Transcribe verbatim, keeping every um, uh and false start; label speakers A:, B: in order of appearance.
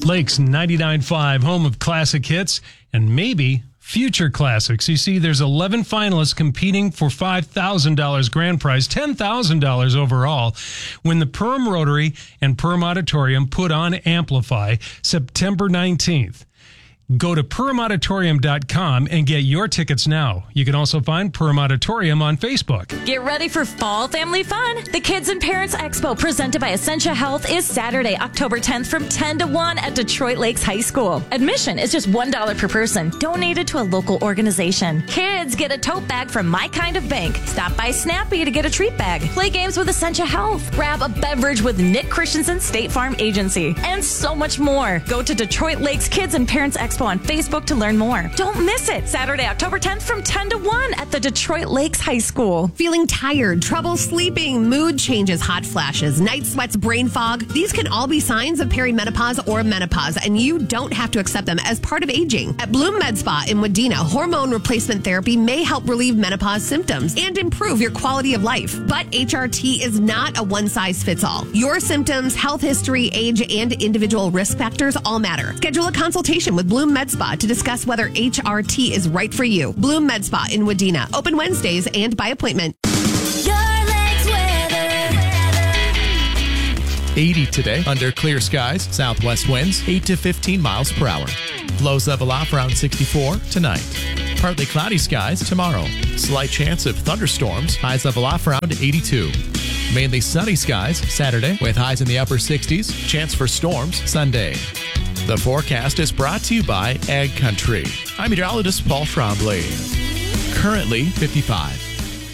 A: Lakes ninety-nine point five, home of classic hits and maybe future classics. You see, there's eleven finalists competing for five thousand dollars grand prize, ten thousand dollars overall, when the Perham Rotary and Perham Auditorium put on Amplify September nineteenth. Go to Perham Auditorium dot com and get your tickets now. You can also find Perham Auditorium on Facebook.
B: Get ready for fall family fun. The Kids and Parents Expo presented by Essentia Health is Saturday, October tenth from ten to one at Detroit Lakes High School. Admission is just one dollar per person, donated to a local organization. Kids get a tote bag from My Kind of Bank. Stop by Snappy to get a treat bag. Play games with Essentia Health. Grab a beverage with Nick Christensen State Farm Agency. And so much more. Go to Detroit Lakes Kids and Parents Expo on Facebook to learn more. Don't miss it. Saturday, October tenth from ten to one at the Detroit Lakes High School.
C: Feeling tired, trouble sleeping, mood changes, hot flashes, night sweats, brain fog. These can all be signs of perimenopause or menopause, and you don't have to accept them as part of aging. At Bloom Med Spa in Wadena, hormone replacement therapy may help relieve menopause symptoms and improve your quality of life. But H R T is not a one-size-fits-all. Your symptoms, health history, age, and individual risk factors all matter. Schedule a consultation with Bloom Med Spa to discuss whether H R T is right for you. Bloom Med Spa in Wadena. Open Wednesdays and by appointment.
D: eighty today under clear skies. Southwest winds eight to fifteen miles per hour. Lows level off around sixty-four tonight. Partly cloudy skies tomorrow. Slight chance of thunderstorms. Highs level off around eighty-two. Mainly sunny skies Saturday with highs in the upper sixties. Chance for storms Sunday. The forecast is brought to you by Ag Country. I'm meteorologist Paul Trombley. Currently fifty-five.